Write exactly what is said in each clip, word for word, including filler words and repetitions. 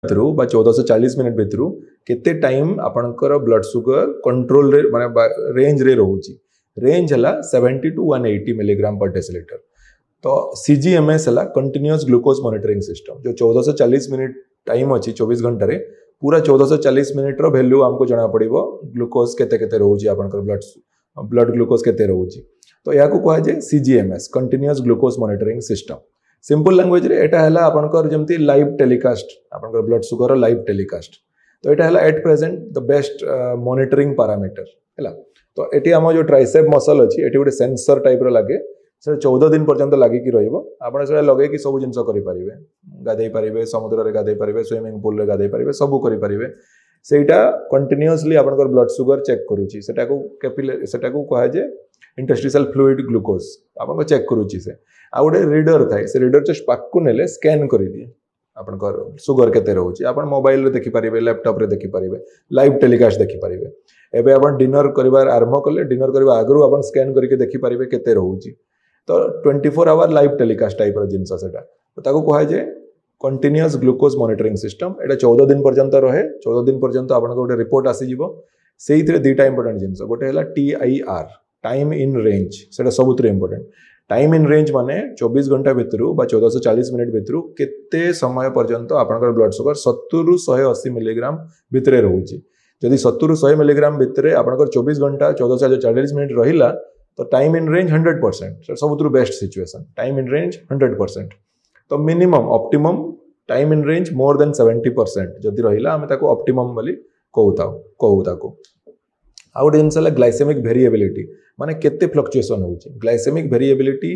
भितरु बा चौदह सौ चालीस मिनिट भितरु केते टाइम आपनकर ब्लड शुगर कंट्रोल रे माने रेंज रे रहउची। रेंज हला seventy two one eighty milligram पर डेसिलीटर। तो सीजीएमएस हला कंटिन्यूअस ग्लूकोज मॉनिटरिंग सिस्टम जो चौदह सौ चालीस मिनिट टाइम अछि चौबीस घंटा रे पूरा चौदह सौ चालीस मिनिट रो वैल्यू हमको जाना पड़िबो ग्लूकोज केते केते रहउची आपनकर ब्लड ब्लड ग्लूकोज केते रहउची। तो या को कहा जे सीजीएमएस continuous glucose monitoring system. Simple language रे एटा हला आपनकर जेमती लाइव टेलीकास्ट आपनकर ब्लड शुगर लाइव टेलीकास्ट। तो एटा हला at present the best monitoring parameter हला। तो एटी हम जो ट्राइसेप मसल अछि एटी गोटे सेंसर टाइप रो लागे से चौदह दिन पर्यंत लागी कि रहिबो। आपण से लगे कि सब जिंस करि परिबे गाधै परिबे समुद्र रे गाधै परिबे स्विमिंग पूल रे गाधै परिबे सब करि परिबे। सेटा कंटिन्यूअसली आपनकर ब्लड शुगर चेक करूची। सेटा को कैपिलरी सेटा को कहा जे इंटरस्टिशियल फ्लूइड ग्लूकोज आपन चेक करूची। से आ गोटे रीडर थाए से रीडर जस्ट पाक नेले स्कैन करि दिए आपनकर शुगर केते रहउची। आपन मोबाइल रे देखि परिबे लैपटॉप रे देखि परिबे लाइव टेलीकास्ट देखि परिबे। एबे आपन डिनर करिवार आरंभ कले डिनर करबा आगरु आपन स्कैन करके देखि परिबे केते रहउची। तो चौबीस आवर लाइव टेलीकास्ट टाइप रो जिंस सेटा। तो ताको कहा जे कंटिन्यूअस ग्लूकोज मॉनिटरिंग सिस्टम। एटा चौदह दिन पर्यंत रहे। चौदह दिन पर्यंत आपन गोटे रिपोर्ट आसी जिवो। सेइथरे दुटा इंपोर्टेंट जिंस गोटे हला टीआईआर टाइम इन रेंज सेटा सबुतरे इंपोर्टेंट। टाइम इन रेंज माने चौबीस घंटा भितरु बा चौदह सौ चालीस मिनिट भितरु केते समय पर्यंत आपनकर ब्लड शुगर सत्तर रु एक सौ अस्सी मिलीग्राम भितरे रहउची। जदि सत्तर रु सौ मिलीग्राम भितरे आपनकर चौबीस घंटा चौदह सौ चालीस मिनिट रहिला तो time in range hundred percent सबुतरु best situation. Time in range hundred percent. तो minimum optimum time in range more than seventy percent जदि रहिला हमें ताको ऑप्टिमम बोली कहूताउ कहू ताको। आ गोटे जिनस ग्लाइसेमिक वेरिएबिलिटी माने केते फ्लक्चुएशन होउची। ग्लाइसेमिक वेरिएबिलिटी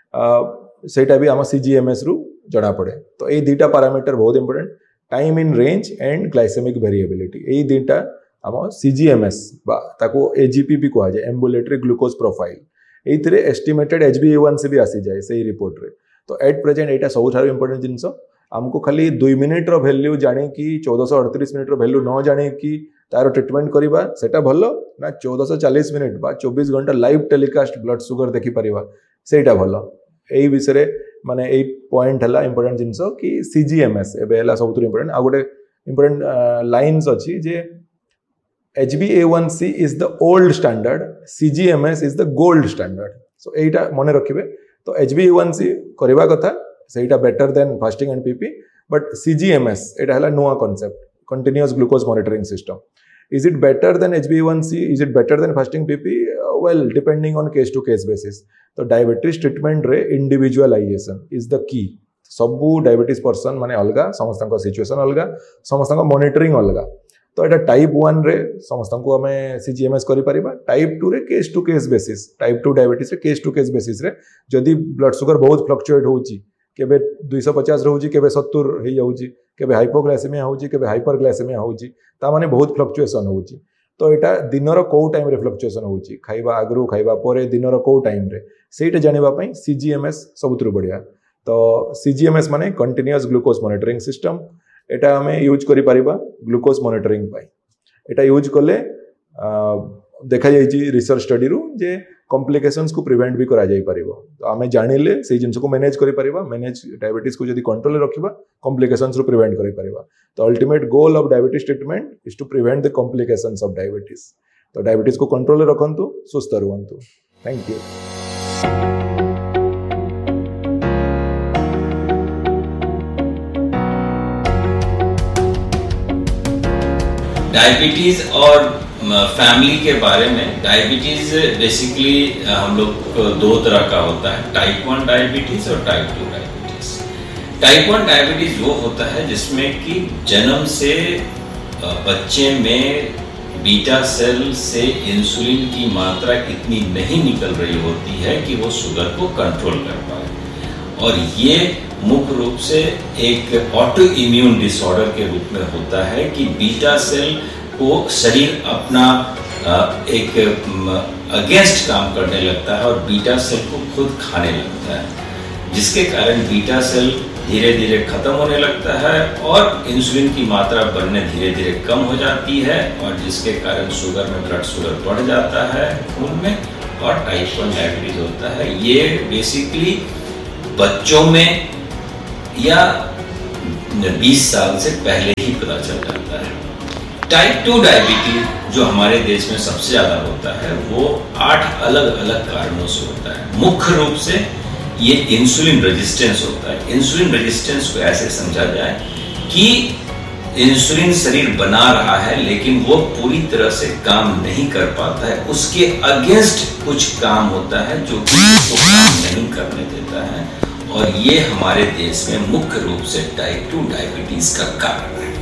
सेटा भी आम सीजीएमएस रु जना पड़े। तो ये दुटा पैरामीटर बहुत important time in range and glycaemic variability. ये दुटा आम सीजीएमएस बा ताको एजीपी भी कहा जाए एम्बुलेटरी ग्लूकोज प्रोफाइल। एइथरे एस्टिमेटेड एचबीएवन भी आसी जाए सही रिपोर्ट रे। तो एट प्रेजेंट एटा सबुठारु इंपोर्टेंट जिनस। हमको खाली दुई मिनिट रो वैल्यू जाने कि चौदह सौ अड़तीस मिनिट रो वैल्यू न जाने कि तार ट्रीटमेंट करवा सेटा भलो ना चौदह सौ चालीस मिनिट बा चौबीस घंटा लाइव टेलीकास्ट ब्लड शुगर देखि परिवा सेटा भलो। एई विषय माने एई पॉइंट हला इंपोर्टेंट जिनस कि सीजीएमएस एबे हला सबुठु इंपोर्टेंट। आ गोटे इंपोर्टेंट लाइन्स अछि जे H b A one C is the old standard, C G M S is the gold standard. So एटा मने रखिबे। तो H b A one C करबा कथा सेटा better than fasting and PP but C G M S एटा हला नुवा concept continuous glucose monitoring system. Is it better than H b A one C? Is it better than fasting P P? Uh, well, depending on case to case basis. तो diabetes treatment रे individualisation is the key. सबू diabetes person माने अलगा समस्त situation अलगा समस्त monitoring अलगा। तो एटा टाइप वन रे समस्त को हमें सीजीएमएस करि परिबा। टाइप टू रे case to case basis type two diabetes रे केस टू केस बेसिस रे जदि ब्लड शुगर बहुत फ्लक्चुएट होउची केबे दो सौ पचास रहउची केबे सत्तर हे जाउची केबे हाइपोग्लाइसेमिया होउची केबे हाइपरग्लाइसेमिया होउची ता माने बहुत फ्लक्चुएशन होउची। तो एटा दिनर को टाइम रे फ्लक्चुएशन होउची खाइबा आगरु खाइबा परे दिनर को टाइम रे सेटा जानिबा पई सीजीएमएस सबुतरु बढ़िया। तो सीजीएमएस माने कंटीन्यूअस ग्लूकोज मॉनिटरिंग सिस्टम। एटा हमें यूज करि परिबा ग्लूकोज मॉनिटरिंग पाई। एटा यूज कले देखा जाइछि रिसर्च स्टडी रु जे कॉम्प्लिकेशंस को प्रिवेंट भी करा जाई परिबो। तो हमें जानिले से जिंस को मैनेज करि परिबा। मैनेज डायबिटीज को जदी कंट्रोल रे रखिबा कॉम्प्लिकेशंस रु प्रिवेंट करि परिबा। तो ultimate goal of diabetes treatment is to prevent the complications of diabetes. तो डायबिटीज को कंट्रोल रे रखंतु सुस्थ रहंतु। Thank you. डायबिटीज़ और फैमिली के बारे में। डायबिटीज़ बेसिकली हम लोग दो तरह का होता है टाइप वन डायबिटीज़ और type two diabetes. Type one diabetes वो होता है जिसमें कि जन्म से बच्चे में बीटा सेल से इंसुलिन की मात्रा इतनी नहीं निकल रही होती है कि वो शुगर को कंट्रोल कर पाए। और ये मुख्य रूप से एक ऑटो इम्यून डिसऑर्डर के रूप में होता है कि बीटा सेल को शरीर अपना एक अगेंस्ट काम करने लगता है और बीटा सेल को खुद खाने लगता है, जिसके कारण बीटा सेल धीरे धीरे खत्म होने लगता है और इंसुलिन की मात्रा बनने धीरे धीरे कम हो जाती है और जिसके कारण शुगर में ब्लड शुगर बढ़ जाता है खून में और टाइप वन डायबिटीज होता है। ये बेसिकली बच्चों में या बीस साल से पहले ही पता चल जाता है। टाइप टू डायबिटीज जो हमारे देश में सबसे ज़्यादा होता है वो आठ अलग अलग कारणों से होता है। मुख्य रूप से ये इंसुलिन रेजिस्टेंस होता है। इंसुलिन रेजिस्टेंस को ऐसे समझा जाए कि इंसुलिन शरीर बना रहा है लेकिन वो पूरी तरह से काम नहीं कर पाता है, उसके अगेंस्ट कुछ काम होता है जो कि उसको काम नहीं करने देता है, और ये हमारे देश में मुख्य रूप से टाइप टू डायबिटीज का कारण है।